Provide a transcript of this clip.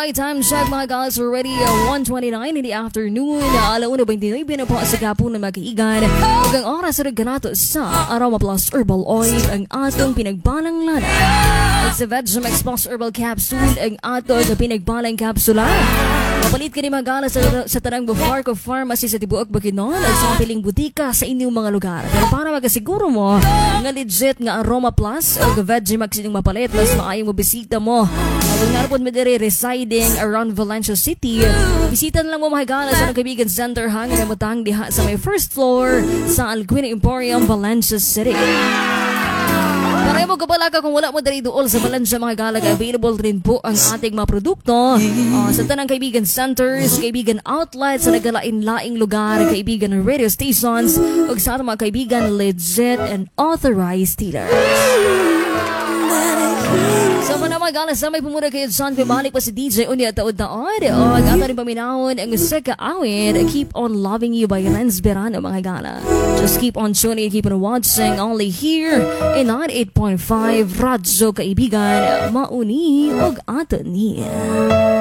right, time check mga guys. We're already 1:29 in the afternoon. Alauna 29 na po sa kapon ng mag-iigan. Hanggang oras sa ganato sa Aroma Plus Herbal Oil ang atong pinagbalang lana. At sa Vegimex Plus Herbal Capsule ang atong pinagbalang kapsula. Mapalit ka ni mga galas sa tanang Bufarco Pharmacy sa Tibuok, Bukidnon at sa piling butika sa inyong mga lugar. Pero para magasiguro mo nga legit nga Aroma Plus o Vegimex inyong mapalit, mas maayong mabisita mo. Kung narapon mo diri residing around Valencia City, bisita na lang mo mga galas sa Kaibigan Center hanggang na mutang diha sa may first floor sa Alcuina Emporium, Valencia City. Para mo kapalaga kung wala mo dali dool sa Valencia mga galag, available rin po ang ating mga produkto sa tanang Kaibigan Centers, Kaibigan Outlets sa nagalain-laing lugar, Kaibigan radio stations, o sa ating mga kaibigan legit and authorized dealers. So mga galas na may pumura kayo dyan, pabalik pa si DJ Unya taod-taod. O ang rin paminahon ang seka awit, Keep on Loving You by Renz Berano mga gala. Just keep on tuning, keep on watching only here in 98.5 Radyo Kaibigan, mauni og ato niya.